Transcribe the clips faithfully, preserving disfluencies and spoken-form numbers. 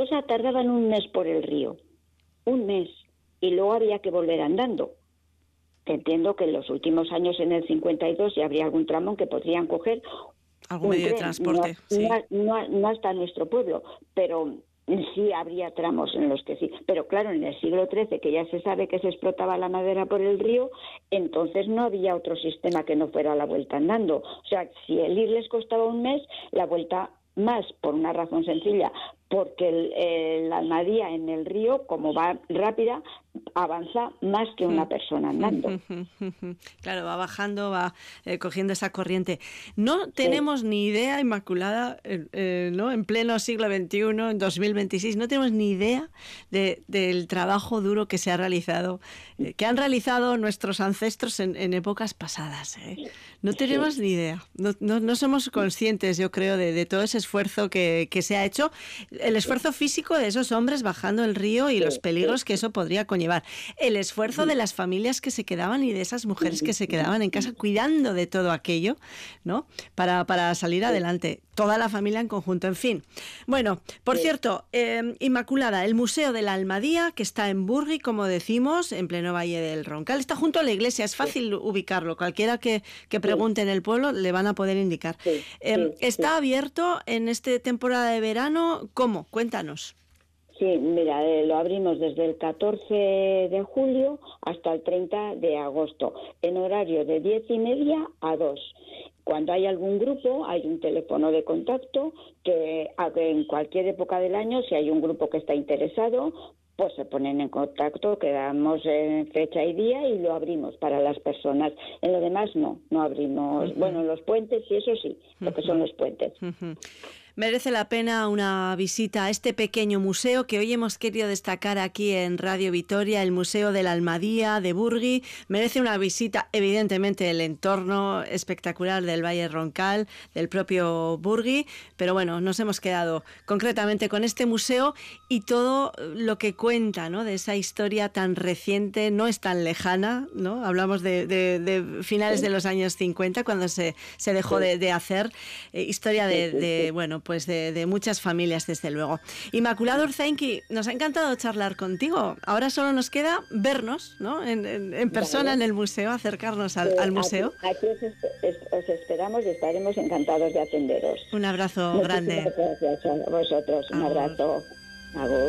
cosa tardaban un mes por el río, un mes, y luego había que volver andando. Entiendo que en los últimos años, en el cincuenta y dos, ya habría algún tramo en que podrían coger algún medio tren, de transporte, no, sí. no, no, no hasta nuestro pueblo, pero sí habría tramos en los que sí. Pero claro, en el siglo trece, que ya se sabe que se explotaba la madera por el río, entonces no había otro sistema que no fuera la vuelta andando. O sea, si el ir les costaba un mes, la vuelta más, por una razón sencilla, porque el, el, la Almadía en el río, como va rápida, avanza más que una persona andando. Claro, va bajando, va eh, cogiendo esa corriente. No tenemos sí. ni idea, Inmaculada, eh, eh, ¿no? En pleno siglo veintiuno, en dos mil veintiséis, no tenemos ni idea de, del trabajo duro que se ha realizado, eh, que han realizado nuestros ancestros en, en épocas pasadas. ¿eh? No tenemos sí. ni idea. No, no, no somos conscientes, yo creo, de, de todo ese esfuerzo que, que se ha hecho. El esfuerzo físico de esos hombres bajando el río y los peligros que eso podría conllevar. El esfuerzo de las familias que se quedaban y de esas mujeres que se quedaban en casa cuidando de todo aquello, ¿no? Para, para salir adelante. Toda la familia en conjunto, en fin. Bueno, por cierto, eh, Inmaculada, el Museo de la Almadía, que está en Burgui, como decimos, en pleno Valle del Roncal, está junto a la iglesia, es fácil ubicarlo. Cualquiera que, que pregunte en el pueblo le van a poder indicar. Sí, eh, sí, ¿Está sí. abierto en esta temporada de verano? ¿Cómo? Cuéntanos. Sí, mira, eh, lo abrimos desde el catorce de julio hasta el treinta de agosto, en horario de diez y media a dos. Cuando hay algún grupo, hay un teléfono de contacto que en cualquier época del año, si hay un grupo que está interesado, pues se ponen en contacto, quedamos en fecha y día y lo abrimos para las personas. En lo demás no, no abrimos. Uh-huh. Bueno, los puentes y eso sí, lo que son los puentes. Uh-huh. Merece la pena una visita a este pequeño museo que hoy hemos querido destacar aquí en Radio Vitoria, el Museo de la Almadía de Burgui. Merece una visita, evidentemente, el entorno espectacular del Valle Roncal, del propio Burgui, pero bueno, nos hemos quedado concretamente con este museo y todo lo que cuenta, ¿no? De esa historia tan reciente, no es tan lejana, ¿no? Hablamos de, de, de finales de los años cincuenta, cuando se, se dejó de, de hacer eh, historia de, de, bueno, pues de, de muchas familias, desde luego. Inmaculada Urzainqui, nos ha encantado charlar contigo. Ahora solo nos queda vernos, ¿no? En, en, en persona, vale. En el museo, acercarnos al, sí, al museo. Aquí, aquí os, es, os esperamos y estaremos encantados de atenderos. Un abrazo Muchísimas grande. Gracias a vosotros. Un Agur. abrazo. Agur.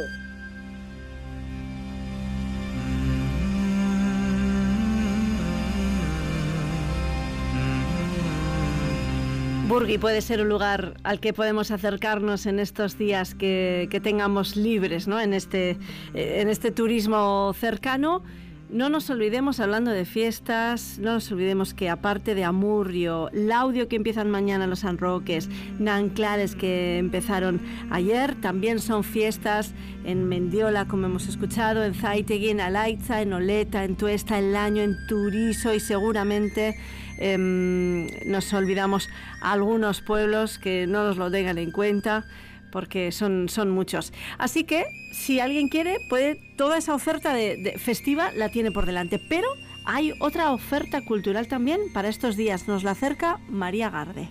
Burgui puede ser un lugar al que podemos acercarnos en estos días que, que tengamos libres, ¿no? En este, en este turismo cercano. No nos olvidemos, hablando de fiestas, no nos olvidemos que aparte de Amurrio, Laudio, que empiezan mañana los San Roques, Nanclares, que empezaron ayer, también son fiestas en Mendiola, como hemos escuchado, en Zaitegui, en Alaitza, en Oleta, en Tuesta, en Laño, en Turiso y seguramente eh, nos olvidamos algunos pueblos que no nos lo tengan en cuenta, porque son, son muchos. Así que, si alguien quiere, puede, toda esa oferta de, de festiva la tiene por delante. Pero hay otra oferta cultural también para estos días. Nos la acerca María Garde.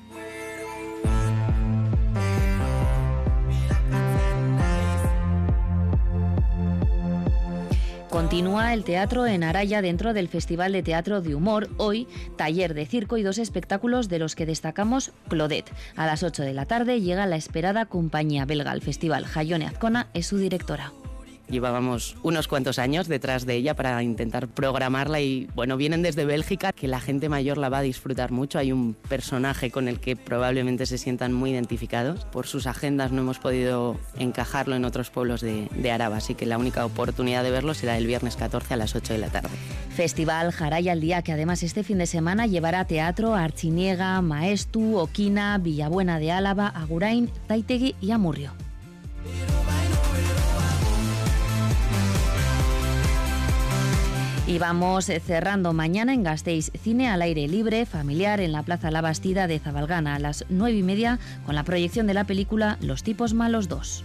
Continúa el teatro en Araya dentro del Festival de Teatro de Humor. Hoy, taller de circo y dos espectáculos de los que destacamos Clodet. A las ocho de la tarde llega la esperada compañía belga al festival. Jaione Azcona es su directora. Llevábamos unos cuantos años detrás de ella para intentar programarla y, bueno, vienen desde Bélgica, que la gente mayor la va a disfrutar mucho. Hay un personaje con el que probablemente se sientan muy identificados. Por sus agendas no hemos podido encajarlo en otros pueblos de, de Araba, así que la única oportunidad de verlo será el viernes catorce a las ocho de la tarde. Festival Jaraya al Día, que además este fin de semana llevará teatro a Artziniega, Maestu, Oquina, Villabuena de Álava, Agurain, Zaitegui y Amurrio. Y vamos cerrando mañana en Gasteiz, cine al aire libre, familiar, en la Plaza La Bastida de Zabalgana a las nueve y media, con la proyección de la película Los tipos malos dos.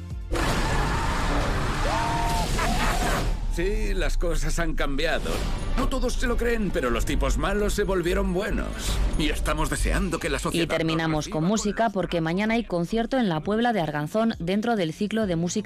Sí, las cosas han cambiado. No todos se lo creen, pero los tipos malos se volvieron buenos. Y estamos deseando que la sociedad... Y terminamos con música porque mañana hay concierto en la Puebla de Arganzón dentro del ciclo de música